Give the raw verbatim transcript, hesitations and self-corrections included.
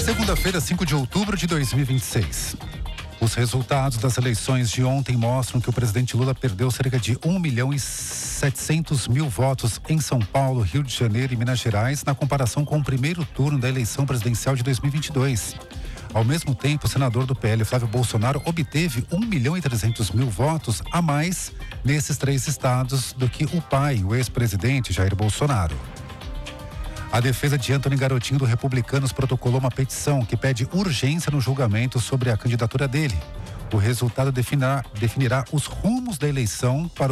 Segunda-feira, cinco de outubro de dois mil e vinte e seis. Os resultados das eleições de ontem mostram que o presidente Lula perdeu cerca de um milhão e setecentos mil votos em São Paulo, Rio de Janeiro e Minas Gerais, na comparação com o primeiro turno da eleição presidencial de dois mil e vinte e dois. Ao mesmo tempo, o senador do P L, Flávio Bolsonaro, obteve um milhão e trezentos mil votos a mais nesses três estados do que o pai, o ex-presidente Jair Bolsonaro. A defesa de Antony Garotinho do Republicanos protocolou uma petição que pede urgência no julgamento sobre a candidatura dele. O resultado definirá, definirá os rumos da eleição para